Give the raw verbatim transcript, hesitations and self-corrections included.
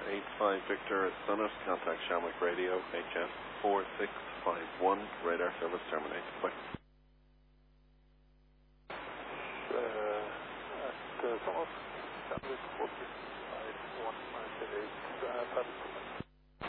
eight five Victor at Summit. Contact Shamrock Radio, H S four six five one. Radar service terminated. Bye. Uh, at uh, Summit, Shamrock four six five one, eight, uh,